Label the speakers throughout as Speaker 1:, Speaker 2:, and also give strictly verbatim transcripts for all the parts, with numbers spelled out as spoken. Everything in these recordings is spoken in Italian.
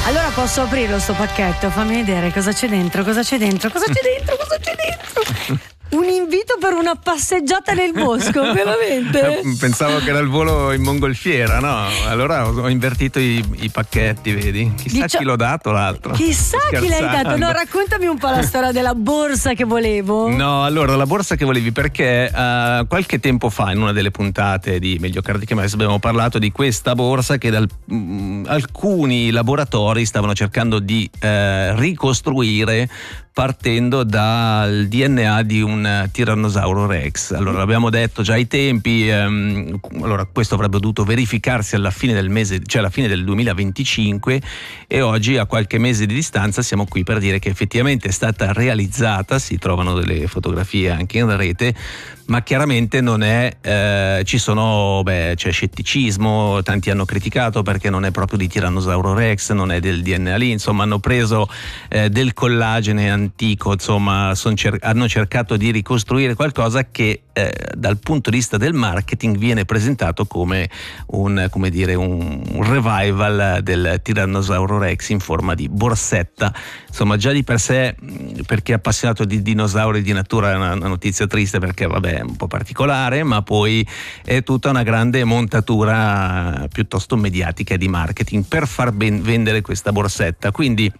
Speaker 1: Allora posso aprirlo sto pacchetto? Fammi vedere cosa c'è dentro, cosa c'è dentro, cosa c'è dentro, cosa c'è dentro. Un invito per una passeggiata nel bosco, veramente?
Speaker 2: Pensavo che era il volo in mongolfiera, no? Allora ho invertito i, i pacchetti, vedi? Chissà
Speaker 1: Dicio...
Speaker 2: chi l'ho dato l'altro.
Speaker 1: Chissà chi l'hai dato. No, raccontami un po' la storia della borsa che volevo.
Speaker 2: No, allora la borsa che volevi perché uh, qualche tempo fa in una delle puntate di Meglio Cardi che Mais abbiamo parlato di questa borsa che dal, mh, alcuni laboratori stavano cercando di uh, ricostruire partendo dal D N A di un tirannosauro rex. Allora l'abbiamo detto già ai tempi, ehm, allora questo avrebbe dovuto verificarsi alla fine del mese, cioè alla fine del duemilaventicinque, e oggi a qualche mese di distanza siamo qui per dire che effettivamente è stata realizzata. Si trovano delle fotografie anche in rete, ma chiaramente non è eh, ci sono beh, c'è scetticismo, tanti hanno criticato perché non è proprio di tirannosauro rex, non è del D N A lì, insomma hanno preso eh, del collagene antico, insomma son cer- hanno cercato di ricostruire qualcosa che eh, dal punto di vista del marketing viene presentato come un, come dire, un, un revival del tirannosauro rex in forma di borsetta. Insomma già di per sé, per chi è appassionato di dinosauri e di natura, è una, una notizia triste perché vabbè è un po' particolare, ma poi è tutta una grande montatura piuttosto mediatica e di marketing per far ben vendere questa borsetta. Quindi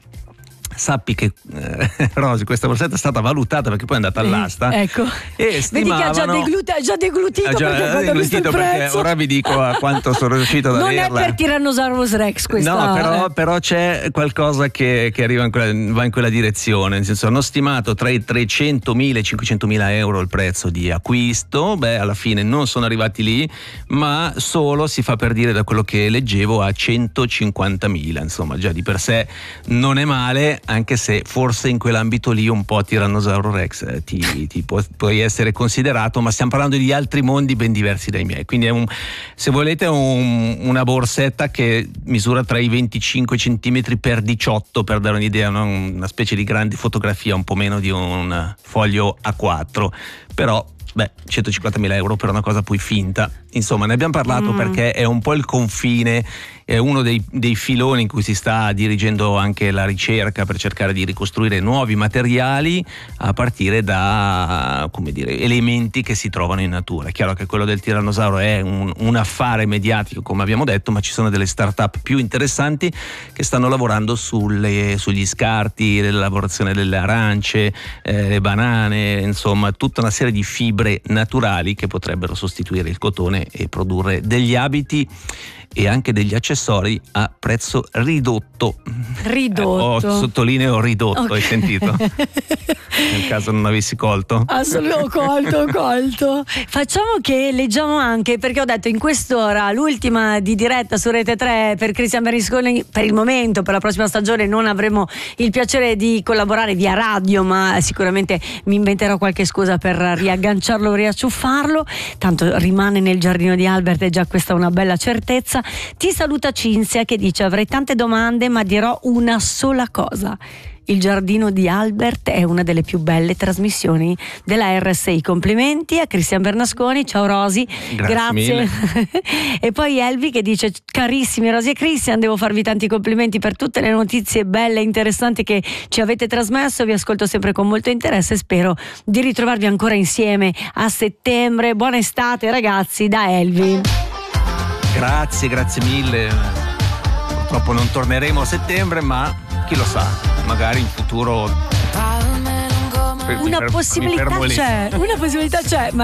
Speaker 2: sappi che eh, Rosy, questa borsetta è stata valutata perché poi è andata all'asta,
Speaker 1: eh, ecco.
Speaker 2: E stimavano,
Speaker 1: vedi che ha già, degluta, già deglutito,
Speaker 2: ha già
Speaker 1: perché quando ha visto il prezzo,
Speaker 2: ora vi dico a quanto sono riuscito ad
Speaker 1: non
Speaker 2: averla.
Speaker 1: Non è per Tyrannosaurus Rex questa.
Speaker 2: No, però, però c'è qualcosa che, che arriva in quella, va in quella direzione, nel senso hanno stimato tra i trecentomila e i cinquecentomila euro il prezzo di acquisto. Beh, alla fine non sono arrivati lì, ma solo, si fa per dire da quello che leggevo, a centocinquantamila. Insomma già di per sé non è male, anche se forse in quell'ambito lì un po' Tyrannosauro Rex eh, ti, ti può, puoi essere considerato, ma stiamo parlando di altri mondi ben diversi dai miei. Quindi è un, se volete un, una borsetta che misura tra i venticinque centimetri per diciotto, per dare un'idea, no? Una specie di grande fotografia, un po' meno di un foglio A quattro, però beh, centocinquantamila euro per una cosa poi finta. Insomma, ne abbiamo parlato mm. perché è un po' il confine, è uno dei, dei filoni in cui si sta dirigendo anche la ricerca per cercare di ricostruire nuovi materiali a partire da, come dire, elementi che si trovano in natura. È chiaro che quello del tirannosauro è un, un affare mediatico, come abbiamo detto, ma ci sono delle start-up più interessanti che stanno lavorando sulle, sugli scarti, l'elaborazione delle arance, eh, le banane, insomma tutta una serie di fibre naturali che potrebbero sostituire il cotone e produrre degli abiti e anche degli accessori a prezzo ridotto.
Speaker 1: Ridotto.
Speaker 2: Eh, oh, sottolineo ridotto, okay. Hai sentito? Nel caso non avessi colto.
Speaker 1: Assolutamente, ho colto, ho colto. Facciamo che leggiamo anche, perché ho detto in quest'ora, l'ultima di diretta su Rete tre per Cristian Berlusconi, per il momento, per la prossima stagione non avremo il piacere di collaborare via radio, ma sicuramente mi inventerò qualche scusa per riagganciarlo, riacciuffarlo. Tanto rimane nel giardino di Albert, è già questa una bella certezza. Ti saluta Cinzia che dice: avrei tante domande ma dirò una sola cosa: il giardino di Albert è una delle più belle trasmissioni della R S I. Complimenti a Cristian Bernasconi. Ciao Rosy, grazie, grazie. E poi Elvi che dice: carissimi Rosy e Cristian, devo farvi tanti complimenti per tutte le notizie belle e interessanti che ci avete trasmesso, vi ascolto sempre con molto interesse e spero di ritrovarvi ancora insieme a settembre. Buona estate ragazzi, da Elvi.
Speaker 2: Grazie, grazie mille. Purtroppo non torneremo a settembre, ma chi lo sa, magari in futuro
Speaker 1: una possibilità c'è, una possibilità c'è, ma